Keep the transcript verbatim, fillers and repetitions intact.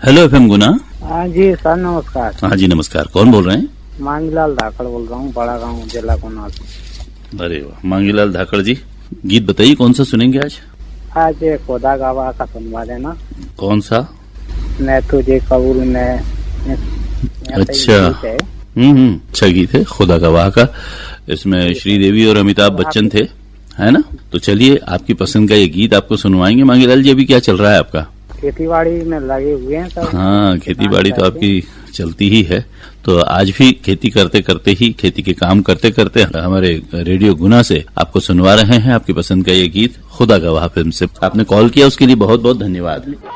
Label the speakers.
Speaker 1: Hello FM गुना।
Speaker 2: हाँ जी sir, नमस्कार।
Speaker 1: हाँ जी नमस्कार, कौन बोल रहे हैं?
Speaker 2: मांगीलाल धाकड़ बोल रहा हूँ, बड़ा गांव, जिला गुना से।
Speaker 1: अरे वाह, मांगीलाल धाकड़ जी, गीत बताइए कौन सा सुनेंगे आज?
Speaker 2: आज ये खुदा गवाह का सुनवा देना।
Speaker 1: कौन सा?
Speaker 2: मैं तुझे कबूल में।
Speaker 1: अच्छा, हम्म हम्म अच्छा गीत है खुदा गवाह का। इसमें श्रीदेवी और अमिताभ बच्चन थे, है ना? तो चलिए आपकी पसंद का ये गीत आपको सुनवाएंगे। मांगीलाल जी, अभी क्या चल रहा है आपका?
Speaker 2: खेतीबाड़ी में लगे हुए हैं सब।
Speaker 1: हाँ, खेतीबाड़ी तो आपकी चलती ही है। तो आज भी खेती करते करते ही, खेती के काम करते करते हमारे रेडियो गुना से आपको सुनवा रहे हैं आपकी पसंद का ये गीत खुदा गवाह फिल्म से। आपने कॉल किया उसके लिए बहुत बहुत धन्यवाद।